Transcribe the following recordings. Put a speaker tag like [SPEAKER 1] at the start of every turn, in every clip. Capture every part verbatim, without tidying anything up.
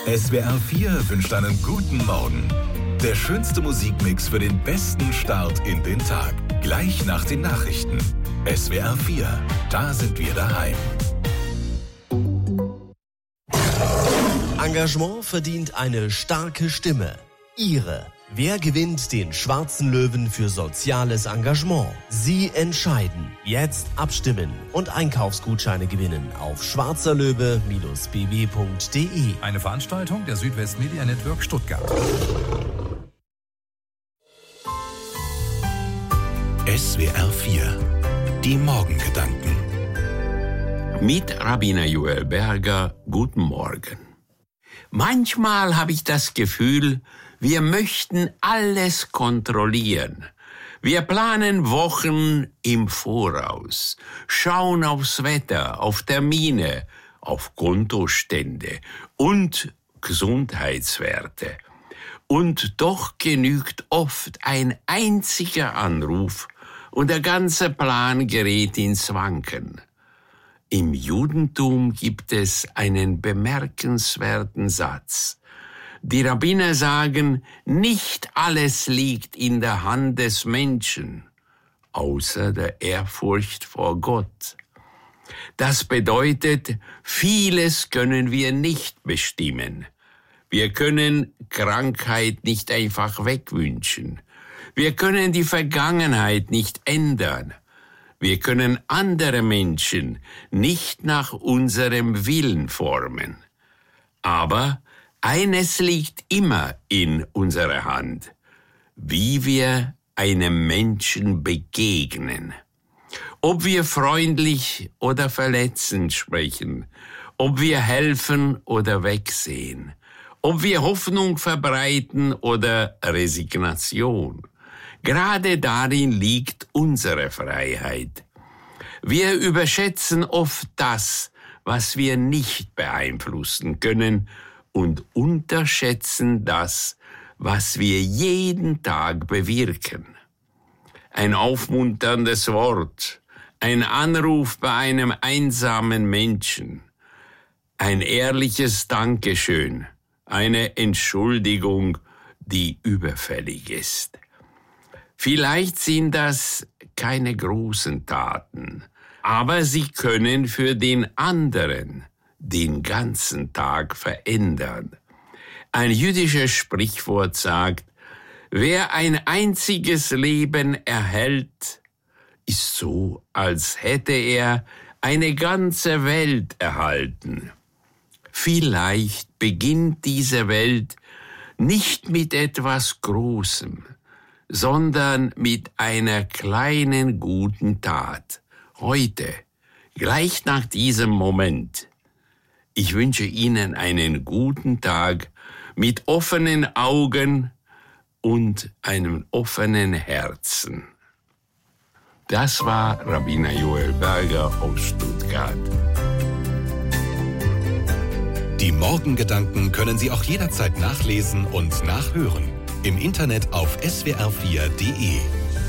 [SPEAKER 1] S W R vier wünscht einen guten Morgen. Der schönste Musikmix für den besten Start in den Tag. Gleich nach den Nachrichten. S W R vier, da sind wir daheim.
[SPEAKER 2] Engagement verdient eine starke Stimme. Ihre. Wer gewinnt den Schwarzen Löwen für soziales Engagement? Sie entscheiden. Jetzt abstimmen und Einkaufsgutscheine gewinnen auf schwarzerlöwe Bindestrich b w punkt d e.
[SPEAKER 3] Eine Veranstaltung der Südwest Media Network Stuttgart.
[SPEAKER 1] S W R vier. Die Morgengedanken.
[SPEAKER 4] Mit Rabbiner Joel Berger, guten Morgen. Manchmal habe ich das Gefühl, wir möchten alles kontrollieren. Wir planen Wochen im Voraus, schauen aufs Wetter, auf Termine, auf Kontostände und Gesundheitswerte. Und doch genügt oft ein einziger Anruf und der ganze Plan gerät ins Wanken. Im Judentum gibt es einen bemerkenswerten Satz. Die Rabbiner sagen, nicht alles liegt in der Hand des Menschen, außer der Ehrfurcht vor Gott. Das bedeutet, vieles können wir nicht bestimmen. Wir können Krankheit nicht einfach wegwünschen. Wir können die Vergangenheit nicht ändern. Wir können andere Menschen nicht nach unserem Willen formen. Aber eines liegt immer in unserer Hand, wie wir einem Menschen begegnen. Ob wir freundlich oder verletzend sprechen, ob wir helfen oder wegsehen, ob wir Hoffnung verbreiten oder Resignation. Gerade darin liegt unsere Freiheit. Wir überschätzen oft das, was wir nicht beeinflussen können, und unterschätzen das, was wir jeden Tag bewirken. Ein aufmunterndes Wort, ein Anruf bei einem einsamen Menschen, ein ehrliches Dankeschön, eine Entschuldigung, die überfällig ist. Vielleicht sind das keine großen Taten, aber sie können für den anderen den ganzen Tag verändern. Ein jüdisches Sprichwort sagt, wer ein einziges Leben erhält, ist so, als hätte er eine ganze Welt erhalten. Vielleicht beginnt diese Welt nicht mit etwas Großem, sondern mit einer kleinen guten Tat. Heute, gleich nach diesem Moment. Ich wünsche Ihnen einen guten Tag mit offenen Augen und einem offenen Herzen. Das war Rabbiner Joel Berger aus Stuttgart.
[SPEAKER 1] Die Morgengedanken können Sie auch jederzeit nachlesen und nachhören. Im Internet auf s w r vier punkt d e.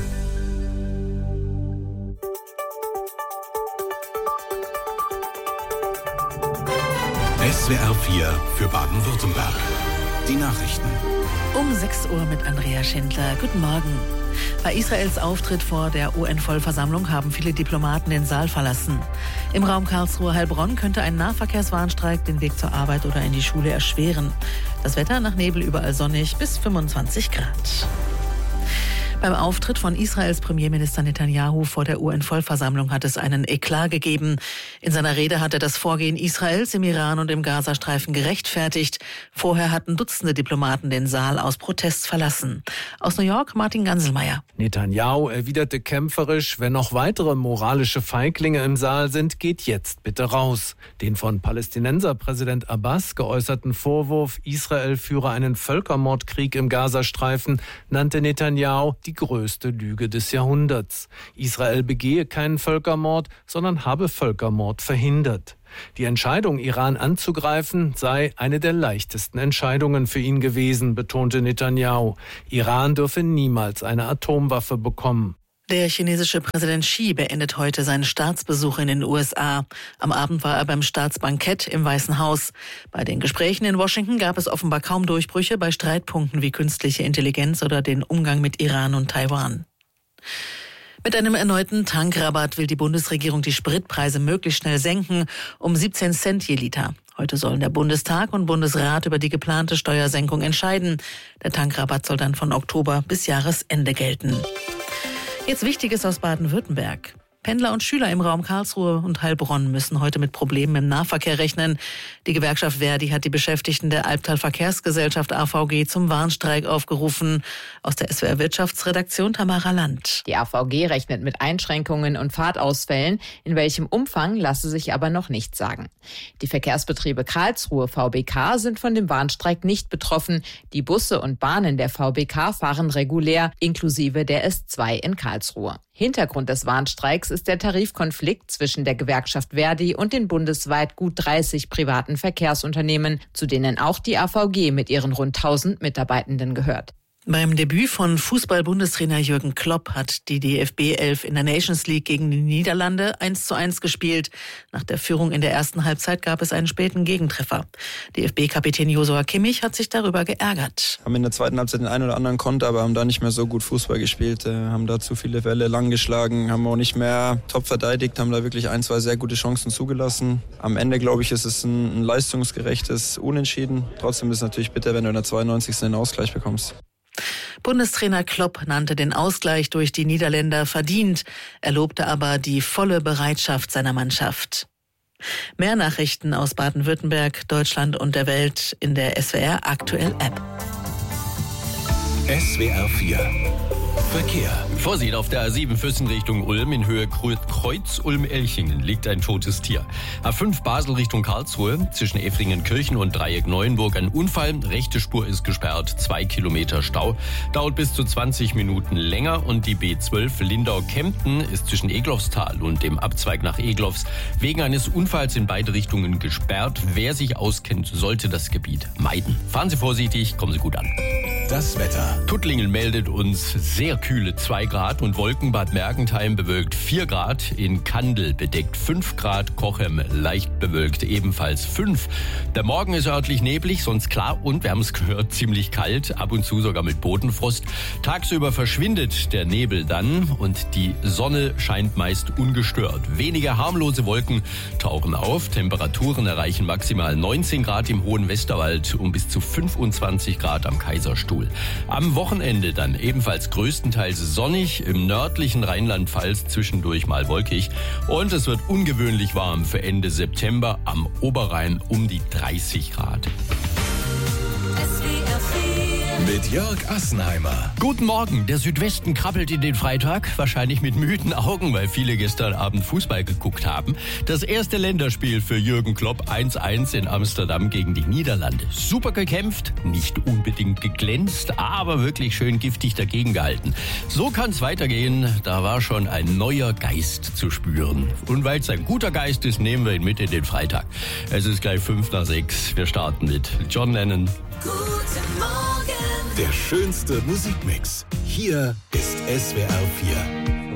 [SPEAKER 1] S W R vier für Baden-Württemberg. Die Nachrichten.
[SPEAKER 5] Um sechs Uhr mit Andrea Schindler. Guten Morgen. Bei Israels Auftritt vor der U N-Vollversammlung haben viele Diplomaten den Saal verlassen. Im Raum Karlsruhe-Heilbronn könnte ein Nahverkehrswarnstreik den Weg zur Arbeit oder in die Schule erschweren. Das Wetter nach Nebel überall sonnig bis fünfundzwanzig Grad. Beim Auftritt von Israels Premierminister Netanyahu vor der U N-Vollversammlung hat es einen Eklat gegeben. In seiner Rede hat er das Vorgehen Israels im Iran und im Gazastreifen gerechtfertigt. Vorher hatten Dutzende Diplomaten den Saal aus Protest verlassen. Aus New York Martin Ganselmeier.
[SPEAKER 6] Netanyahu erwiderte kämpferisch, wenn noch weitere moralische Feiglinge im Saal sind, geht jetzt bitte raus. Den von Palästinenserpräsident Abbas geäußerten Vorwurf, Israel führe einen Völkermordkrieg im Gazastreifen, nannte Netanyahu die größte Lüge des Jahrhunderts. Israel begehe keinen Völkermord, sondern habe Völkermord verhindert. Die Entscheidung, Iran anzugreifen, sei eine der leichtesten Entscheidungen für ihn gewesen, betonte Netanyahu. Iran dürfe niemals eine Atomwaffe bekommen.
[SPEAKER 5] Der chinesische Präsident Xi beendet heute seinen Staatsbesuch in den U S A. Am Abend war er beim Staatsbankett im Weißen Haus. Bei den Gesprächen in Washington gab es offenbar kaum Durchbrüche bei Streitpunkten wie künstliche Intelligenz oder den Umgang mit Iran und Taiwan. Mit einem erneuten Tankrabatt will die Bundesregierung die Spritpreise möglichst schnell senken, um siebzehn Cent je Liter. Heute sollen der Bundestag und Bundesrat über die geplante Steuersenkung entscheiden. Der Tankrabatt soll dann von Oktober bis Jahresende gelten. Jetzt Wichtiges aus Baden-Württemberg. Pendler und Schüler im Raum Karlsruhe und Heilbronn müssen heute mit Problemen im Nahverkehr rechnen. Die Gewerkschaft Verdi hat die Beschäftigten der Albtal Verkehrsgesellschaft A V G zum Warnstreik aufgerufen. Aus der S W R Wirtschaftsredaktion Tamara Land.
[SPEAKER 7] Die A V G rechnet mit Einschränkungen und Fahrtausfällen. In welchem Umfang lasse sich aber noch nicht sagen. Die Verkehrsbetriebe Karlsruhe V B K sind von dem Warnstreik nicht betroffen. Die Busse und Bahnen der V B K fahren regulär, inklusive der S zwei in Karlsruhe. Hintergrund des Warnstreiks ist der Tarifkonflikt zwischen der Gewerkschaft Verdi und den bundesweit gut dreißig privaten Verkehrsunternehmen, zu denen auch die A V G mit ihren rund tausend Mitarbeitenden gehört.
[SPEAKER 5] Beim Debüt von Fußball-Bundestrainer Jürgen Klopp hat die D F B elf in der Nations League gegen die Niederlande eins zu eins gespielt. Nach der Führung in der ersten Halbzeit gab es einen späten Gegentreffer. D F B-Kapitän Josua Kimmich hat sich darüber geärgert.
[SPEAKER 8] Haben in der zweiten Halbzeit den einen oder anderen Konter, aber haben da nicht mehr so gut Fußball gespielt. Haben da zu viele Bälle lang geschlagen, haben auch nicht mehr top verteidigt, haben da wirklich ein, zwei sehr gute Chancen zugelassen. Am Ende, glaube ich, ist es ein, ein leistungsgerechtes Unentschieden. Trotzdem ist es natürlich bitter, wenn du in der zweiundneunzigsten den Ausgleich bekommst.
[SPEAKER 5] Bundestrainer Klopp nannte den Ausgleich durch die Niederländer verdient. Er lobte aber die volle Bereitschaft seiner Mannschaft. Mehr Nachrichten aus Baden-Württemberg, Deutschland und der Welt in der S W R Aktuell App.
[SPEAKER 1] S W R vier Verkehr.
[SPEAKER 9] Vorsicht, auf der A sieben Füssen Richtung Ulm in Höhe Kreuz Ulm-Elchingen liegt ein totes Tier. A fünf Basel Richtung Karlsruhe zwischen Effringen-Kirchen und Dreieck Neuenburg ein Unfall. Rechte Spur ist gesperrt, zwei Kilometer Stau. Dauert bis zu zwanzig Minuten länger und die B zwölf Lindau-Kempten ist zwischen Eglofstal und dem Abzweig nach Eglofs wegen eines Unfalls in beide Richtungen gesperrt. Wer sich auskennt, sollte das Gebiet meiden. Fahren Sie vorsichtig, kommen Sie gut an.
[SPEAKER 1] Das Wetter.
[SPEAKER 9] Tuttlingen meldet uns sehr kühle zwei Grad und Wolken. Bad Mergentheim bewölkt vier Grad. In Kandel bedeckt fünf Grad. Cochem leicht bewölkt ebenfalls fünf. Der Morgen ist örtlich neblig, sonst klar und, wir haben es gehört, ziemlich kalt. Ab und zu sogar mit Bodenfrost. Tagsüber verschwindet der Nebel dann und die Sonne scheint meist ungestört. Wenige harmlose Wolken tauchen auf. Temperaturen erreichen maximal neunzehn Grad im hohen Westerwald und bis zu fünfundzwanzig Grad am Kaiserstuhl. Am Wochenende dann ebenfalls größtenteils sonnig, im nördlichen Rheinland-Pfalz zwischendurch mal wolkig und es wird ungewöhnlich warm für Ende September, am Oberrhein um die dreißig Grad.
[SPEAKER 1] Mit Jörg Assenheimer.
[SPEAKER 9] Guten Morgen. Der Südwesten krabbelt in den Freitag, wahrscheinlich mit müden Augen, weil viele gestern Abend Fußball geguckt haben. Das erste Länderspiel für Jürgen Klopp, eins eins in Amsterdam gegen die Niederlande. Super gekämpft, nicht unbedingt geglänzt, aber wirklich schön giftig dagegen gehalten. So kann es weitergehen, da war schon ein neuer Geist zu spüren. Und weil es ein guter Geist ist, nehmen wir ihn mit in den Freitag. Es ist gleich fünf nach sechs. Wir starten mit John Lennon.
[SPEAKER 1] Guten Morgen. Der schönste Musikmix. Hier ist S W R vier.